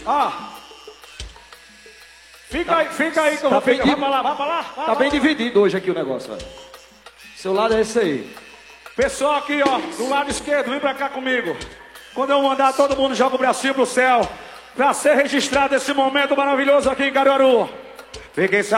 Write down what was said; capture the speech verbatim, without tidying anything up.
Ó. Fica Tá. aí, fica aí que eu Tá vou ficar. bem Vai pra lá, vai pra lá. Vai Tá lá, bem vai. dividido hoje aqui o negócio, velho. Seu lado é esse aí. Pessoal aqui, ó, do lado esquerdo, vem pra cá comigo. Quando eu mandar, todo mundo joga o bracinho pro céu. Pra ser registrado esse momento maravilhoso aqui em Caruaru. Fiquem